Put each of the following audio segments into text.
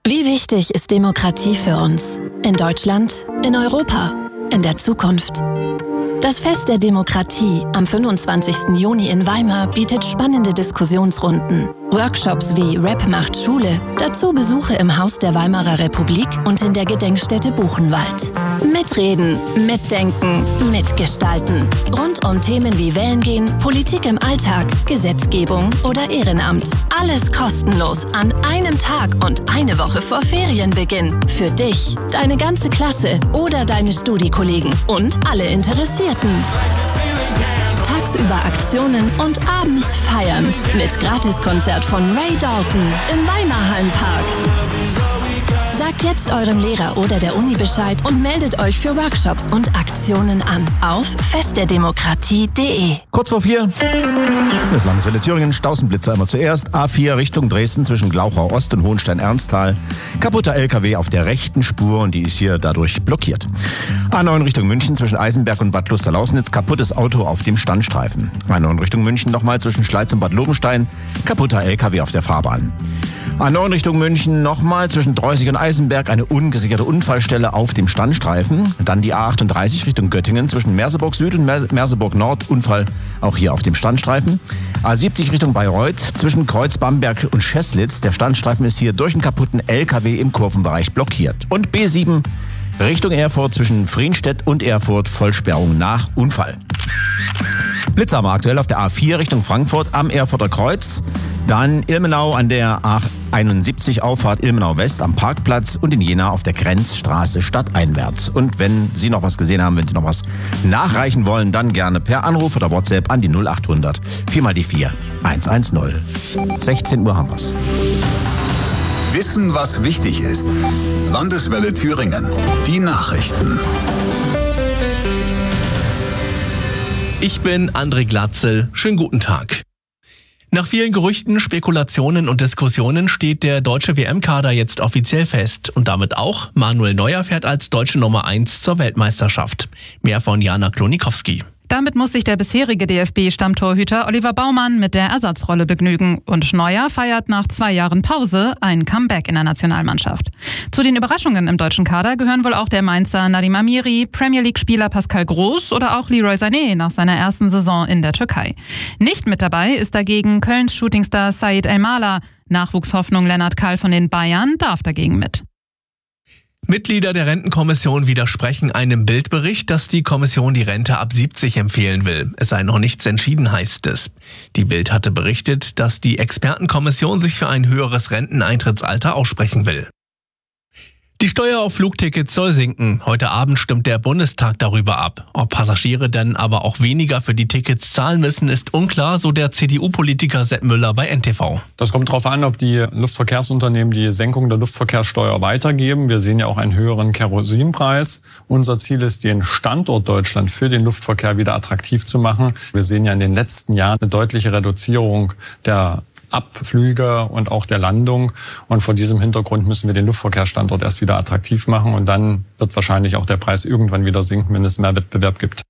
Wie wichtig ist Demokratie für uns? In Deutschland, in Europa, in der Zukunft? Das Fest der Demokratie am 25. Juni in Weimar bietet spannende Diskussionsrunden, Workshops wie Rap macht Schule, dazu Besuche im Haus der Weimarer Republik und in der Gedenkstätte Buchenwald. Mitreden, mitdenken, mitgestalten. Rund um Themen wie Wählen gehen, Politik im Alltag, Gesetzgebung oder Ehrenamt. Alles kostenlos an einem Tag und eine Woche vor Ferienbeginn. Für dich, deine ganze Klasse oder deine Studiekollegen und alle Interessierten. Tagsüber Aktionen und abends feiern. Mit Gratiskonzert von Ray Dalton im Weimarer Hallenpark. Sagt jetzt eurem Lehrer oder der Uni Bescheid und meldet euch für Workshops und Aktionen an auf festderdemokratie.de. Kurz vor 4. Das Landeswelle Thüringen, Stausenblitzer immer zuerst. A4 Richtung Dresden zwischen Glauchau Ost und Hohenstein-Ernsthal. Kaputter LKW auf der rechten Spur und die ist hier dadurch blockiert. A9 Richtung München zwischen Eisenberg und Bad Klosterlausnitz. Kaputtes Auto auf dem Standstreifen. A9 Richtung München nochmal zwischen Schleiz und Bad Lobenstein. Kaputter LKW auf der Fahrbahn. A9 Richtung München nochmal zwischen Dreusig und Eisenberg eine ungesicherte Unfallstelle auf dem Standstreifen. Dann die A38 Richtung Göttingen zwischen Merseburg Süd und Merseburg Nord. Unfall auch hier auf dem Standstreifen. A70 Richtung Bayreuth zwischen Kreuz, Bamberg und Scheßlitz. Der Standstreifen ist hier durch einen kaputten LKW im Kurvenbereich blockiert. Und B7 Richtung Erfurt zwischen Frienstedt und Erfurt Vollsperrung nach Unfall. Blitzer haben wir aktuell auf der A4 Richtung Frankfurt am Erfurter Kreuz. Dann Ilmenau an der A71 Auffahrt Ilmenau West am Parkplatz und in Jena auf der Grenzstraße stadteinwärts. Und wenn Sie noch was gesehen haben, wenn Sie noch was nachreichen wollen, dann gerne per Anruf oder WhatsApp an die 0800 4x4 110. 16 Uhr haben wir's. Wissen, was wichtig ist. Landeswelle Thüringen. Die Nachrichten. Ich bin André Glatzel. Schönen guten Tag. Nach vielen Gerüchten, Spekulationen und Diskussionen steht der deutsche WM-Kader jetzt offiziell fest. Und damit auch, Manuel Neuer fährt als deutsche Nummer 1 zur Weltmeisterschaft. Mehr von Jana Klonikowski. Damit muss sich der bisherige DFB-Stammtorhüter Oliver Baumann mit der Ersatzrolle begnügen. Und Neuer feiert nach 2 Jahren Pause ein Comeback in der Nationalmannschaft. Zu den Überraschungen im deutschen Kader gehören wohl auch der Mainzer Nadim Amiri, Premier League-Spieler Pascal Groß oder auch Leroy Sané nach seiner ersten Saison in der Türkei. Nicht mit dabei ist dagegen Kölns Shootingstar Said Elmalah. Nachwuchshoffnung Lennart Kahl von den Bayern darf dagegen mit. Mitglieder der Rentenkommission widersprechen einem Bildbericht, dass die Kommission die Rente ab 70 empfehlen will. Es sei noch nichts entschieden, heißt es. Die Bild hatte berichtet, dass die Expertenkommission sich für ein höheres Renteneintrittsalter aussprechen will. Die Steuer auf Flugtickets soll sinken. Heute Abend stimmt der Bundestag darüber ab. Ob Passagiere denn aber auch weniger für die Tickets zahlen müssen, ist unklar, so der CDU-Politiker Sepp Müller bei NTV. Das kommt darauf an, ob die Luftverkehrsunternehmen die Senkung der Luftverkehrssteuer weitergeben. Wir sehen ja auch einen höheren Kerosinpreis. Unser Ziel ist, den Standort Deutschland für den Luftverkehr wieder attraktiv zu machen. Wir sehen ja in den letzten Jahren eine deutliche Reduzierung der Abflüge und auch der Landung. Und vor diesem Hintergrund müssen wir den Luftverkehrsstandort erst wieder attraktiv machen. Und dann wird wahrscheinlich auch der Preis irgendwann wieder sinken, wenn es mehr Wettbewerb gibt.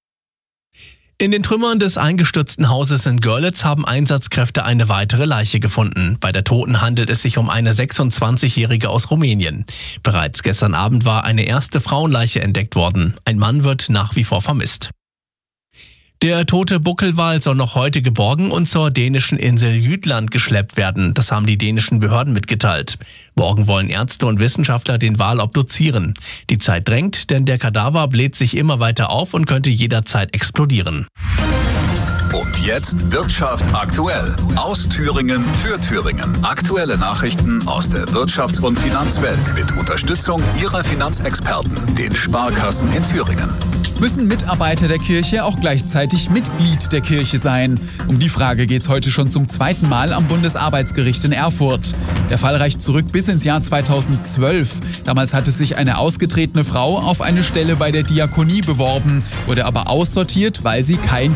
In den Trümmern des eingestürzten Hauses in Görlitz haben Einsatzkräfte eine weitere Leiche gefunden. Bei der Toten handelt es sich um eine 26-Jährige aus Rumänien. Bereits gestern Abend war eine erste Frauenleiche entdeckt worden. Ein Mann wird nach wie vor vermisst. Der tote Buckelwal soll noch heute geborgen und zur dänischen Insel Jütland geschleppt werden. Das haben die dänischen Behörden mitgeteilt. Morgen wollen Ärzte und Wissenschaftler den Wal obduzieren. Die Zeit drängt, denn der Kadaver bläht sich immer weiter auf und könnte jederzeit explodieren. Und jetzt Wirtschaft aktuell. Aus Thüringen für Thüringen. Aktuelle Nachrichten aus der Wirtschafts- und Finanzwelt mit Unterstützung Ihrer Finanzexperten, den Sparkassen in Thüringen. Müssen Mitarbeiter der Kirche auch gleichzeitig Mitglied der Kirche sein? Um die Frage geht es heute schon zum 2. Mal am Bundesarbeitsgericht in Erfurt. Der Fall reicht zurück bis ins Jahr 2012. Damals hatte sich eine ausgetretene Frau auf eine Stelle bei der Diakonie beworben, wurde aber aussortiert, weil sie kein